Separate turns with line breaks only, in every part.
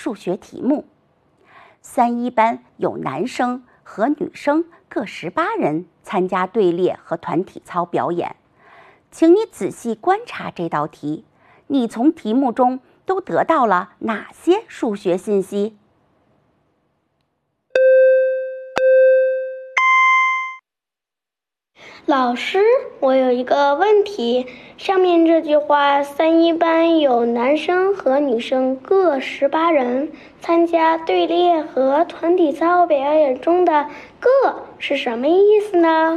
数学题目。3-1班有男生和女生各18人参加队列和团体操表演。请你仔细观察这道题，你从题目中都得到了哪些数学信息？
老师，我有一个问题，上面这句话3-1班有男生和女生各18人，参加队列和团体操表演中的各是什么意思呢？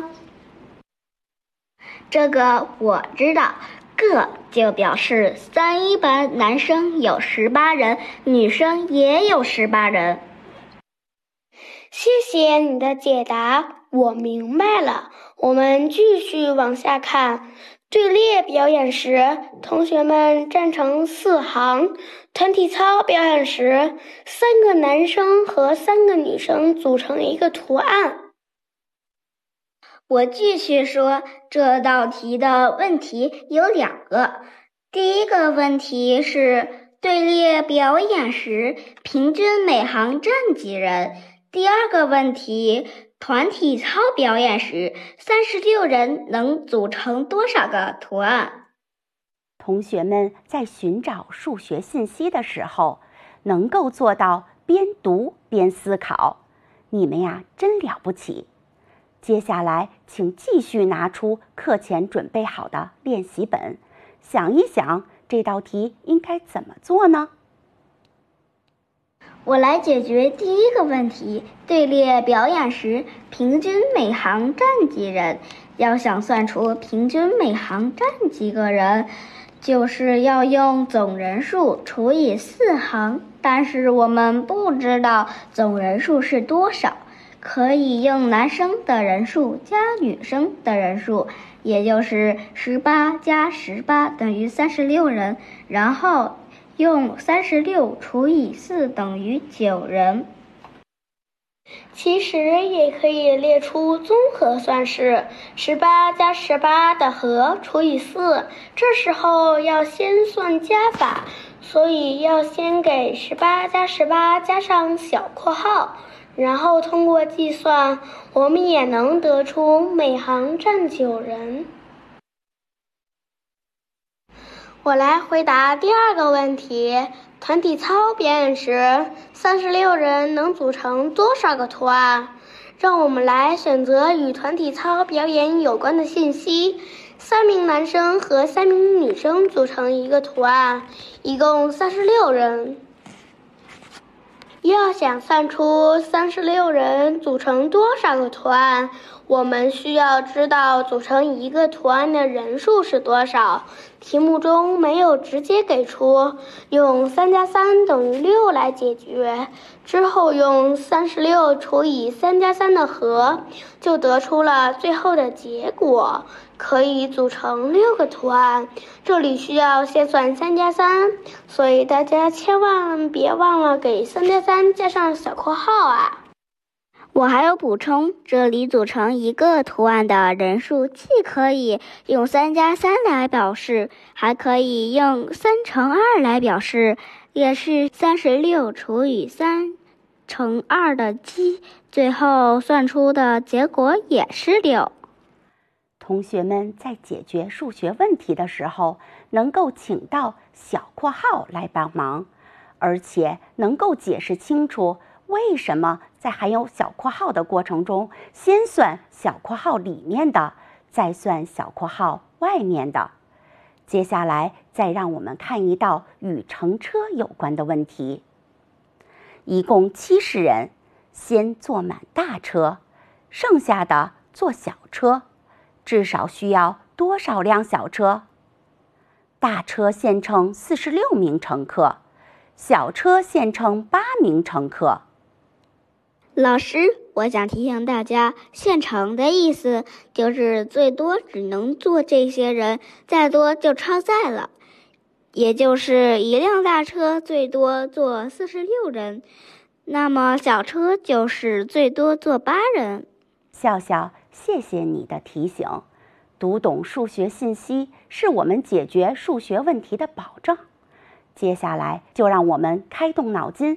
这个我知道，个就表示3-1班男生有18人，女生也有18人。
谢谢你的解答，我明白了。我们继续往下看。队列表演时，同学们站成4行；团体操表演时，3个男生和3个女生组成一个图案。
我继续说，这道题的问题有2个。第一个问题是队列表演时，平均每行站几人？第二个问题，团体操表演时，36人能组成多少个图案？
同学们在寻找数学信息的时候，能够做到边读边思考，你们呀真了不起。接下来，请继续拿出课前准备好的练习本，想一想这道题应该怎么做呢？
我来解决第一个问题，队列表演时平均每行站几人？要想算出平均每行站几个人，就是要用总人数除以4行，但是我们不知道总人数是多少，可以用男生的人数加女生的人数，也就是18加18等于36人，然后用36除以4等于9人。
其实也可以列出综合算式，18加18的和除以4，这时候要先算加法，所以要先给18加18加上小括号，然后通过计算，我们也能得出每行站9人。我来回答第二个问题，团体操表演时，36人能组成多少个图案？让我们来选择与团体操表演有关的信息。3名男生和3名女生组成一个图案，一共36人。要想算出36人组成多少个图案，我们需要知道组成一个图案的人数是多少。题目中没有直接给出，用3加3等于6来解决，之后用36除以3加3的和，就得出了最后的结果，可以组成6个图案。这里需要先算3加3，所以大家千万别忘了给3加3加上小括号啊。
我还有补充，这里组成一个图案的人数既可以用3加3来表示，还可以用3乘2来表示，也是36除以3乘2的积，最后算出的结果也是6。
同学们在解决数学问题的时候，能够请到小括号来帮忙，而且能够解释清楚为什么在含有小括号的过程中，先算小括号里面的，再算小括号外面的。接下来再让我们看一道与乘车有关的问题。一共70人，先坐满大车，剩下的坐小车，至少需要多少辆小车？大车限乘46名乘客，小车限乘8名乘客。
老师，我想提醒大家，限乘的意思就是最多只能坐这些人，再多就超载了。也就是一辆大车最多坐46人，那么小车就是最多坐8人。
笑笑，谢谢你的提醒。读懂数学信息是我们解决数学问题的保障。接下来就让我们开动脑筋，